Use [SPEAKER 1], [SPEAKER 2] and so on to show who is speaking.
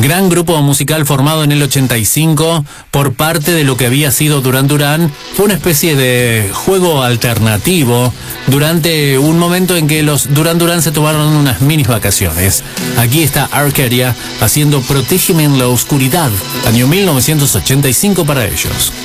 [SPEAKER 1] Gran grupo musical formado en el 85 por parte de lo que había sido Duran Duran. Fue una especie de juego alternativo durante un momento en que los Duran Duran se tomaron unas mini vacaciones. Aquí está Arcadia haciendo Protégeme en la oscuridad, año 1985 para ellos.